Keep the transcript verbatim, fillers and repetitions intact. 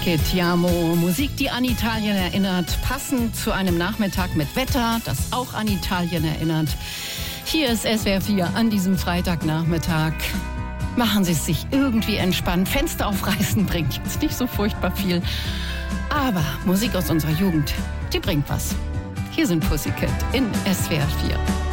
Che ti amo. Musik, die an Italien erinnert, passend zu einem Nachmittag mit Wetter, das auch an Italien erinnert. Hier ist S W R vier an diesem Freitagnachmittag. Machen Sie es sich irgendwie entspannt. Fenster aufreißen bringt jetzt nicht so furchtbar viel. Aber Musik aus unserer Jugend, die bringt was. Hier sind Pussycat in S W R vier.